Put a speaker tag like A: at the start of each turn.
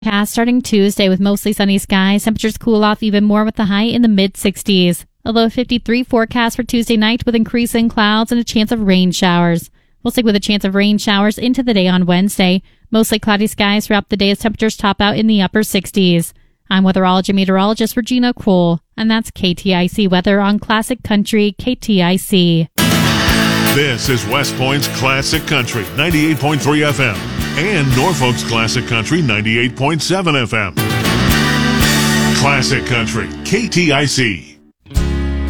A: Cast starting Tuesday with mostly sunny skies. Temperatures cool off even more with the high in the mid-60s. A low 53 forecast for Tuesday night with increasing clouds and a chance of rain showers. We'll stick with a chance of rain showers into the day on Wednesday. Mostly cloudy skies throughout the day as temperatures top out in the upper 60s. I'm weatherology meteorologist Regina Cole, and that's KTIC weather on Classic Country KTIC.
B: This is West Point's Classic Country 98.3 FM and Norfolk's Classic Country 98.7 FM. Classic Country KTIC.